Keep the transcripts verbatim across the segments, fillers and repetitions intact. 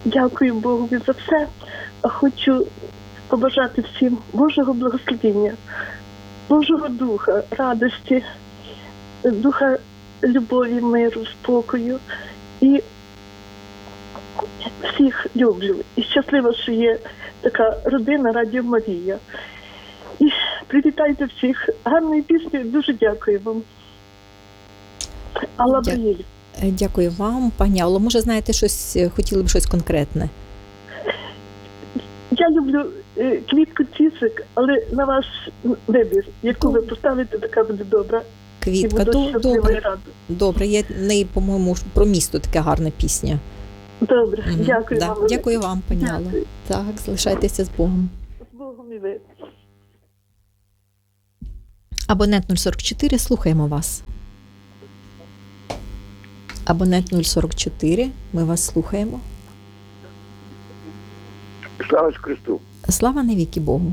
Дякую Богові за все. А хочу побажати всім Божого благословення, Божого духа, радості, духа любові, миру, спокою. І всіх люблю. І щаслива, що є така родина Радіо Марія. І привітайте всіх. Гарної пісні. Дуже дякую вам. Алла Дя... Браїль. Дякую вам, пані Алло. Може, знаєте, щось, хотіли б щось конкретне? Я люблю е, квітку Цісик, але на ваш вибір. Яку ви поставите, така буде добра. Квітка, і буду добре. Добре, є в неї, по-моєму, про місто така гарна пісня. Добре, Угу. дякую Да. вам. Дякую вам, пані Алло. Так, залишайтеся з Богом. З Богом і ви. Абонент нуль сорок чотири, слухаємо вас. Абонент нуль сорок чотири, ми вас слухаємо. Слава Христу. Слава навіки Богу.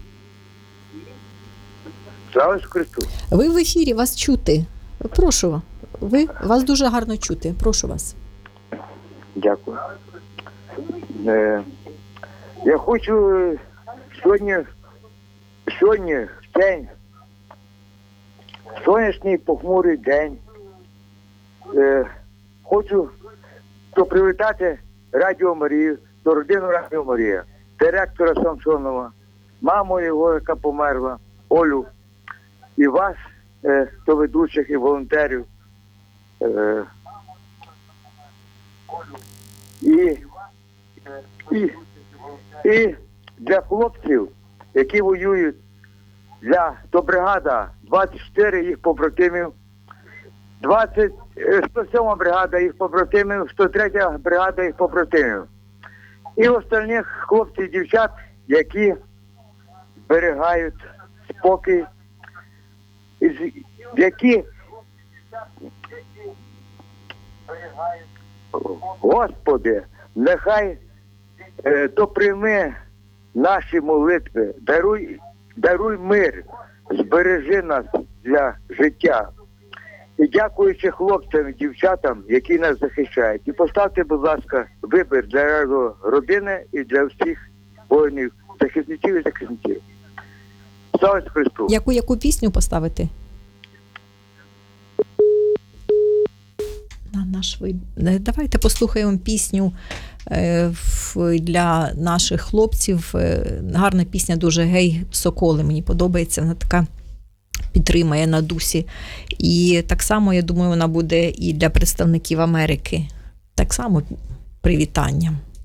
Слава Христу. Ви в ефірі, вас чути. Прошу, ви, вас дуже гарно чути. Прошу вас. Дякую. Е, я хочу е, сьогодні, сьогодні в день, сонячний похмурий день, е, хочу то привітати Радіо Марію, до родину Радіо Марія, директора Самсонова, маму його, яка померла, Олю, і вас, е, до ведучих і волонтерів. Е, і, і, і для хлопців, які воюють, для до бригада двадцять чотири їх побратимів, двадцять, сто сьома бригада їх побратимів, сто третя бригада їх побратимів. І остальних хлопців і дівчат, які зберігають спокій, які Господи, нехай е, доприйми наші молитви, даруй, даруй мир, збережи нас для життя. І дякуючи хлопцям і дівчатам, які нас захищають. І поставте, будь ласка, вибір для його родини і для всіх воїнів, захисників і захисників. Слава Христу! Яку, яку пісню поставити? На наш вибір. Давайте послухаємо пісню е, в, для наших хлопців. Е, гарна пісня дуже «Гей, соколи». Мені подобається, вона така підтримає на дусі. І так само, я думаю, вона буде і для представників Америки. Так само привітання.